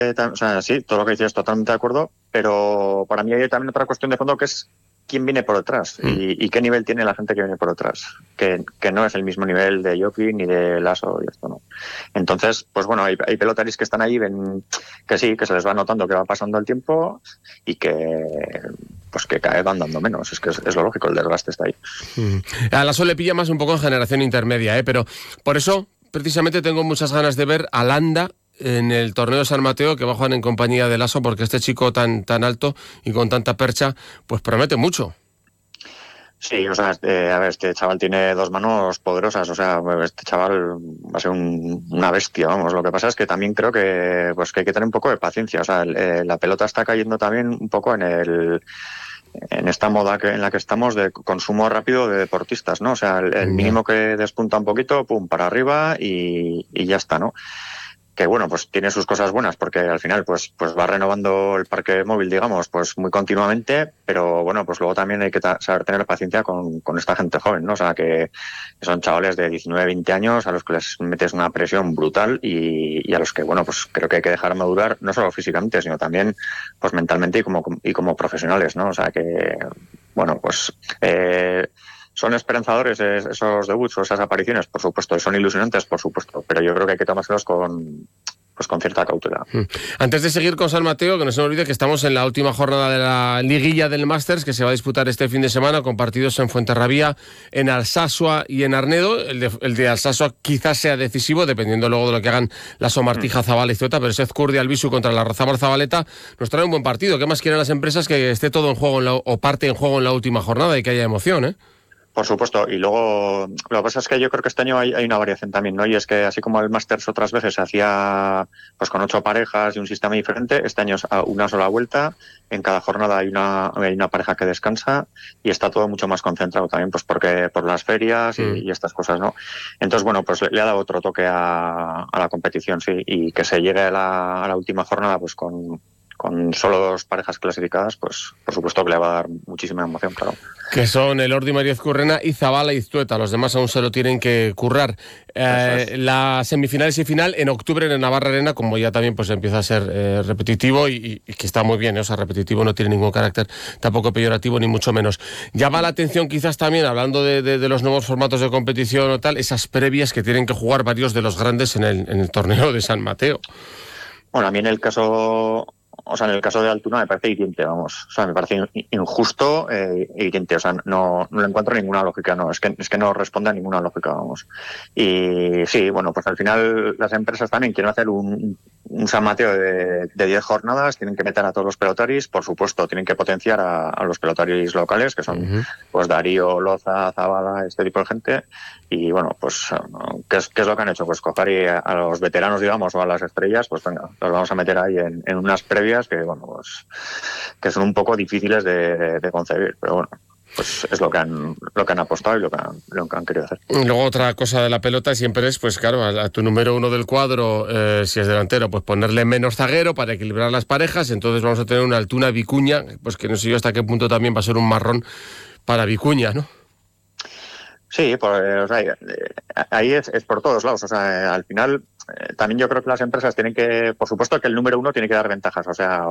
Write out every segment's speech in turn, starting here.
o sea, sí, todo lo que dices totalmente de acuerdo, pero para mí hay también otra cuestión de fondo que es quién viene por detrás y qué nivel tiene la gente que viene por detrás, que no es el mismo nivel de Jockey ni de Lasso y esto no. Entonces, pues bueno, hay pelotaris que están ahí, ven que sí, que se les va notando que va pasando el tiempo y que pues que cada vez van dando menos, es que es lo lógico, el desgaste está ahí. A Lasso le pilla más un poco en generación intermedia, pero por eso precisamente tengo muchas ganas de ver a Landa en el torneo de San Mateo, que va a jugar en compañía de Lasso, porque este chico tan alto y con tanta percha, pues promete mucho. Sí, o sea, a ver, este chaval tiene dos manos poderosas, o sea, este chaval va a ser una bestia, vamos. Lo que pasa es que también creo que pues que hay que tener un poco de paciencia, o sea, la pelota está cayendo también un poco en esta moda en la que estamos de consumo rápido de deportistas, ¿no? O sea, el mínimo que despunta un poquito, pum, para arriba y ya está, ¿no? Que bueno, pues tiene sus cosas buenas porque al final pues va renovando el parque móvil, digamos, pues muy continuamente, pero bueno, pues luego también hay que saber tener paciencia con esta gente joven, ¿no? O sea, que son chavales de 19, 20 años a los que les metes una presión brutal y a los que, bueno, pues creo que hay que dejar madurar no solo físicamente, sino también pues mentalmente y como profesionales, ¿no? O sea, que bueno, pues son esperanzadores esos debuts o esas apariciones, por supuesto, son ilusionantes, por supuesto, pero yo creo que hay que tomárselos con cierta cautela. Antes de seguir con San Mateo, que no se me olvide que estamos en la última jornada de la liguilla del Masters, que se va a disputar este fin de semana con partidos en Fuenterrabía, en Alsasua y en Arnedo. El de Alsasua quizás sea decisivo, dependiendo luego de lo que hagan Lasso, Martija, Zabala y Zueta, pero ese Ezcurdia Albisu contra la Razabal Zabaleta nos trae un buen partido. ¿Qué más quieren las empresas? Que esté todo en juego o parte en juego en la última jornada y que haya emoción, ¿eh? Por supuesto, y luego lo que pasa es que yo creo que este año hay una variación también, ¿no? Y es que así como el Masters otras veces se hacía pues con 8 parejas y un sistema diferente, este año es a una sola vuelta, en cada jornada hay una pareja que descansa y está todo mucho más concentrado también, pues porque por las ferias y estas cosas, ¿no? Entonces, bueno, pues le ha dado otro toque a la competición, sí, y que se llegue a la última jornada pues con solo 2 parejas clasificadas, pues por supuesto que le va a dar muchísima emoción, claro. Que son el Ordi María Ezcurrena y Zabala y Zueta. Los demás aún se lo tienen que currar. La semifinales y final en octubre en el Navarra Arena, como ya también pues empieza a ser repetitivo y que está muy bien, ¿eh? O sea, repetitivo no tiene ningún carácter tampoco peyorativo ni mucho menos. Llama la atención quizás también, hablando de los nuevos formatos de competición o tal, esas previas que tienen que jugar varios de los grandes en el torneo de San Mateo. Bueno, a mí en el caso de Altuna me parece hiriente, vamos. O sea, me parece injusto e hiriente. O sea, no le encuentro ninguna lógica, no. Es que no responde a ninguna lógica, vamos. Y sí, bueno, pues al final las empresas también quieren hacer un San Mateo de 10 jornadas, tienen que meter a todos los pelotaris, por supuesto, tienen que potenciar a los pelotaris locales, que son pues Darío, Loza, Zabala, este tipo de gente. Y bueno, pues ¿qué es lo que han hecho? Pues coger a los veteranos, digamos, o a las estrellas, pues venga, los vamos a meter ahí en unas previas que, bueno, pues que son un poco difíciles de concebir, pero bueno, pues es lo que han apostado y lo que han querido hacer. Luego otra cosa de la pelota siempre es, pues claro, a tu número uno del cuadro, si es delantero, pues ponerle menos zaguero para equilibrar las parejas. Entonces vamos a tener una Altuna Vicuña, pues que no sé yo hasta qué punto también va a ser un marrón para Vicuña, ¿no? Sí, pues, o sea, ahí es por todos lados. O sea, al final también yo creo que las empresas tienen que, por supuesto que el número uno tiene que dar ventajas, o sea,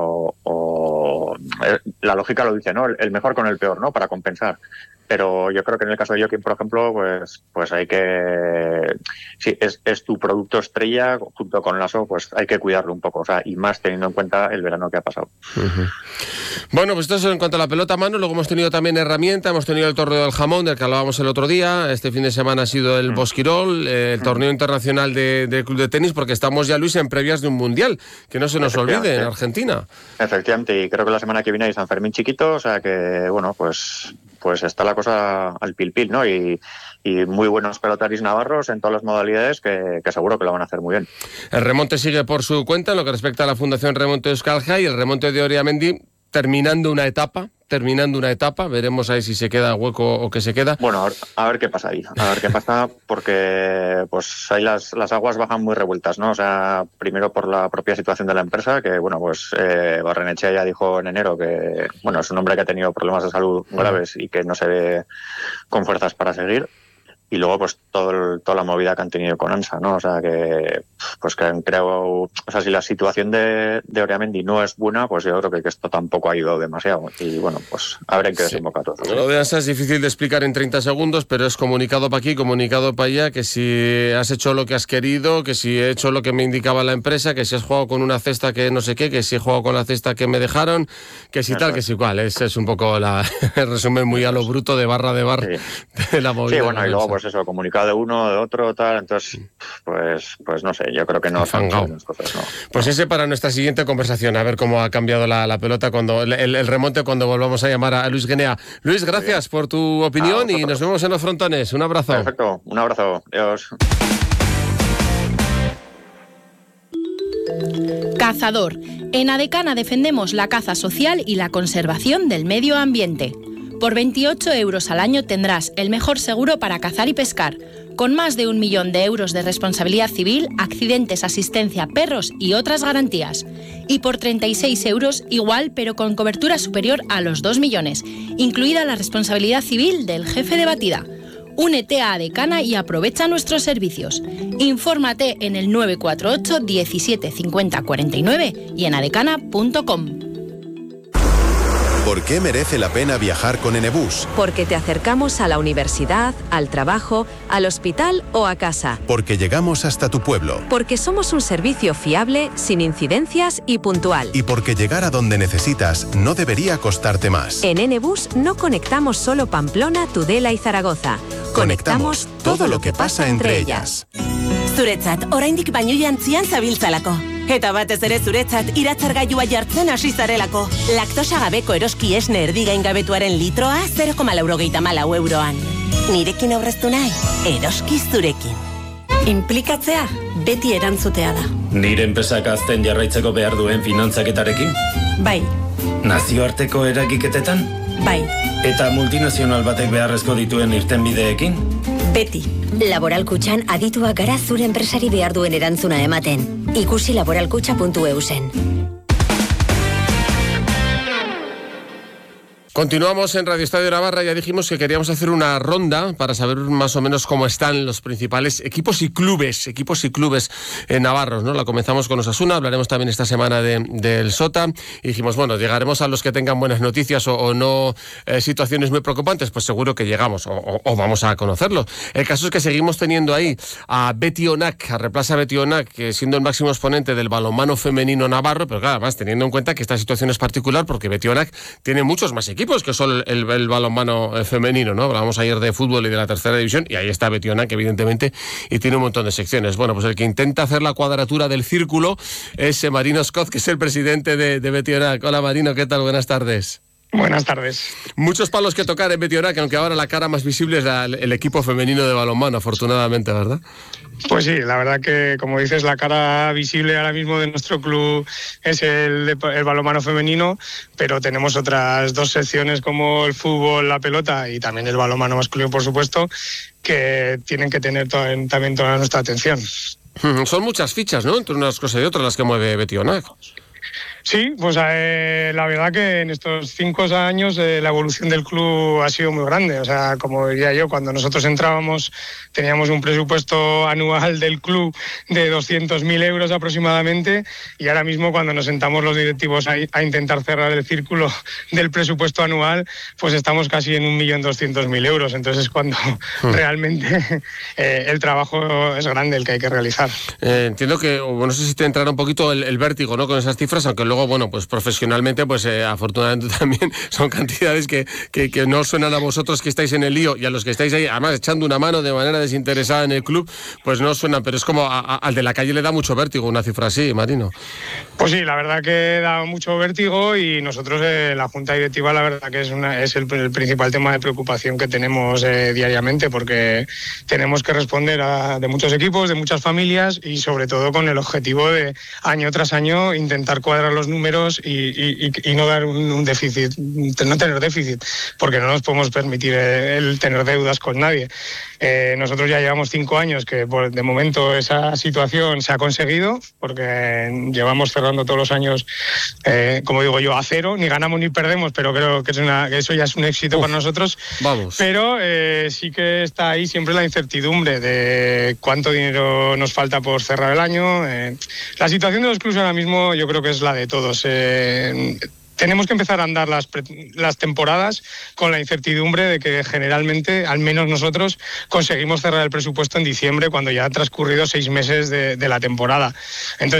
la lógica lo dice, ¿no? El mejor con el peor, ¿no? Para compensar. Pero yo creo que en el caso de Joaquín, por ejemplo, pues hay que, si es tu producto estrella junto con Lasso, pues hay que cuidarlo un poco, o sea, y más teniendo en cuenta el verano que ha pasado. Bueno, pues esto es en cuanto a la pelota a mano. Luego hemos tenido también herramienta, hemos tenido el torneo del jamón, del que hablábamos el otro día. Este fin de semana ha sido el Bosquirol, el torneo internacional de club de tenis, porque estamos ya, Luis, en previas de un mundial, que no se nos olvide, en Argentina. Efectivamente, y creo que la semana que viene hay San Fermín chiquito, o sea que, bueno, pues está la cosa al pil, ¿no? Y muy buenos pelotaris navarros en todas las modalidades que seguro que lo van a hacer muy bien. El remonte sigue por su cuenta en lo que respecta a la Fundación Remonte de Euskalgia, y el remonte de Oriamendi terminando una etapa, veremos ahí si se queda hueco o que se queda. Bueno, a ver qué pasa ahí, porque pues ahí las aguas bajan muy revueltas, ¿no? O sea, primero por la propia situación de la empresa, que bueno, pues Barrenechea ya dijo en enero que, bueno, es un hombre que ha tenido problemas de salud graves y que no se ve con fuerzas para seguir. y luego pues toda la movida que han tenido con Ansa, ¿no? O sea que pues que han creado, o sea, si la situación de Oriamendi no es buena, pues yo creo que esto tampoco ha ayudado demasiado, y bueno, pues habrá que desembocar todo. Lo de Ansa es difícil de explicar en 30 segundos, pero es comunicado para aquí, comunicado para allá, que si has hecho lo que has querido, que si he hecho lo que me indicaba la empresa, que si has jugado con una cesta que no sé qué, que si he jugado con la cesta que me dejaron, que si tal, que si cual. Es un poco el resumen muy a lo bruto de barra de bar de la movida. Sí, bueno, y luego pues eso, comunicado de uno, de otro, tal, entonces pues no sé, yo creo que no son las cosas, ¿no? Pues ese para nuestra siguiente conversación, a ver cómo ha cambiado la pelota cuando el remonte cuando volvamos a llamar a Luis Guinea. Luis, gracias por tu opinión y nos vemos en los frontones. Un abrazo. Perfecto, un abrazo. Adiós. Cazador. En Adecana defendemos la caza social y la conservación del medio ambiente. Por 28 euros al año tendrás el mejor seguro para cazar y pescar, con más de 1 millón de euros de responsabilidad civil, accidentes, asistencia, perros y otras garantías. Y por 36 euros igual, pero con cobertura superior a los 2 millones, incluida la responsabilidad civil del jefe de batida. Únete a Adecana y aprovecha nuestros servicios. Infórmate en el 948 17 50 49 y en adecana.com. ¿Por qué merece la pena viajar con Enebus? Porque te acercamos a la universidad, al trabajo, al hospital o a casa. Porque llegamos hasta tu pueblo. Porque somos un servicio fiable, sin incidencias y puntual. Y porque llegar a donde necesitas no debería costarte más. En Enebus no conectamos solo Pamplona, Tudela y Zaragoza. Conectamos todo lo que pasa entre ellas. Zuretzat, oraindik baino jantzian zabiltzalako. Eta batez ere zuretzat, iratzargailua jartzen hasi zarelako. Laktosa gabeko eroski esne erdigaingabetuaren litroa 0,84 euroan. Nirekin aurreztu nahi, eroski zurekin. Inplikatzea, beti erantzutea da. Nire enpresak azten jarraitzeko behar duen finantzaketarekin? Bai. Nazioarteko eragiketetan? Bai. Eta multinazional batek beharrezko dituen irtenbideekin? Beti. Laboral Kutxan adituak gara zure enpresari behar duen erantzuna ematen. Ikusi laboralkutxa.eusen. Continuamos en Radio Estadio Navarra. Ya dijimos que queríamos hacer una ronda para saber más o menos cómo están los principales equipos y clubes navarros, ¿no? La comenzamos con Osasuna, hablaremos también esta semana del Sota y dijimos, bueno, llegaremos a los que tengan buenas noticias o no situaciones muy preocupantes, pues seguro que llegamos o vamos a conocerlo. El caso es que seguimos teniendo ahí a Betionac, a Replaza Betionac, que siendo el máximo exponente del balonmano femenino navarro, pero claro, además teniendo en cuenta que esta situación es particular porque Betionac tiene muchos más equipos que son el balonmano femenino, ¿no? Hablábamos ayer de fútbol y de la tercera división y ahí está Betionac, evidentemente, y tiene un montón de secciones. Bueno, pues el que intenta hacer la cuadratura del círculo es Marino Scott, que es el presidente de Betionac. Hola Marino, ¿qué tal? Buenas tardes. Buenas tardes. Muchos palos que tocar en Betionac, aunque ahora la cara más visible es el equipo femenino de balonmano, afortunadamente, ¿verdad? Pues sí, la verdad que, como dices, la cara visible ahora mismo de nuestro club es el balonmano femenino, pero tenemos otras dos secciones como el fútbol, la pelota y también el balonmano masculino, por supuesto, que tienen que tener también toda nuestra atención. Son muchas fichas, ¿no? Entre unas cosas y otras las que mueve Betionac. Sí, pues la verdad que en estos 5 años la evolución del club ha sido muy grande. O sea, como diría yo, cuando nosotros entrábamos teníamos un presupuesto anual del club de 200.000 euros aproximadamente y ahora mismo cuando nos sentamos los directivos a intentar cerrar el círculo del presupuesto anual, pues estamos casi en 1.200.000 euros. Entonces es cuando realmente el trabajo es grande el que hay que realizar. Entiendo que, no sé si te entrará un poquito el vértigo, ¿no? Con esas cifras, aunque luego, bueno, pues profesionalmente, pues afortunadamente también son cantidades que no suenan a vosotros que estáis en el lío y a los que estáis ahí, además echando una mano de manera desinteresada en el club, pues no suenan, pero es como al de la calle le da mucho vértigo una cifra así, Marino. Pues sí, la verdad que da mucho vértigo y nosotros la Junta Directiva la verdad que es el principal tema de preocupación que tenemos diariamente porque tenemos que responder de muchos equipos, de muchas familias y sobre todo con el objetivo de año tras año intentar cuadrar los los números y no dar un déficit, no tener déficit, porque no nos podemos permitir el tener deudas con nadie. Nosotros ya llevamos 5 años que de momento esa situación se ha conseguido, porque llevamos cerrando todos los años, como digo yo, a cero, ni ganamos ni perdemos, pero creo que eso ya es un éxito para nosotros. Vamos. Pero sí que está ahí siempre la incertidumbre de cuánto dinero nos falta por cerrar el año. La situación de los clubes ahora mismo yo creo que es la de todos. Tenemos que empezar a andar las temporadas con la incertidumbre de que generalmente, al menos nosotros, conseguimos cerrar el presupuesto en diciembre, cuando ya han transcurrido 6 meses de la temporada. Entonces,